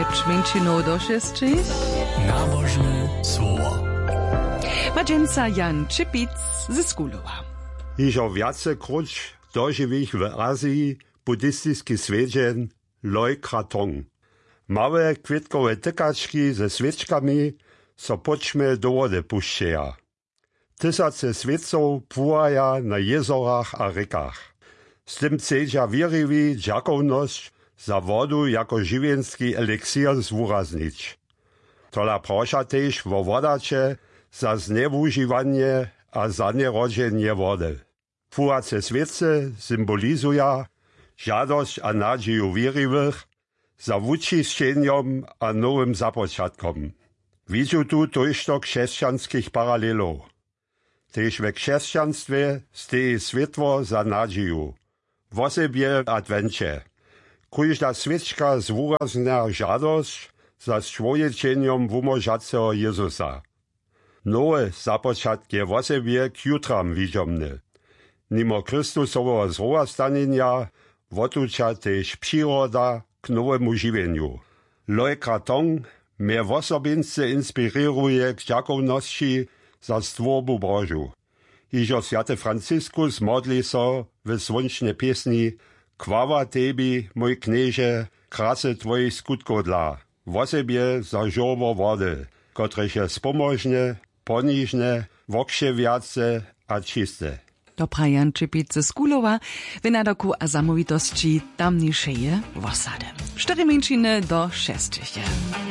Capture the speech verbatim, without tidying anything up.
przed mięciną do szestej. Nabożne słowo. Madzieńca Jan Czypic ze Skulowa. Iżo wiace kruć dożywich w Azji buddhistyski swiedzien Loi Krathong. Małe kwitkowe tykaczki ze świeczkami so poćme do wody puszczeja. Tysace świeców pływają na jezorach a rekach. Z tym chcedza wierywi dziakowność za wodu jako żywienski eliksir zwuraznić. Tola prosza też wo wodacze za znewużywanie a za nierodzenie wody. Pływace świece symbolizują żadość a nadzieju wierywych za wyczyszczeniem a nowym zapoczątkom. Widzę tu dużo chrześcijanskich paralelów. Też we chrześcijaństwie steje światło za nadzieju. W osobie Adwencie. Każda świeczka zwuraznia żadość za człowieczeniem wumożacego Jezusa. Nowe zapoczątki w osobie k jutram widzomne. Mimo Chrystusowego zrówastanienia wotucza też przyroda k nowemu żywieniu. Loi Krathong mnie w osobince inspiruje k dziakowności za stworbu Bożu. Iżo święty Francyskus modli so w słonecznej piesni Chwała Tebi, mój knieże, krasy Twoich skutków dla, w osobie za żowo wody, które się spomożne, poniżne, wokrzewiace a czyste. Dobra Jan Czypic ze Skulowa, wynadoku a zamówitości tamniejszeje wosady. Cztery mięciny do szestych.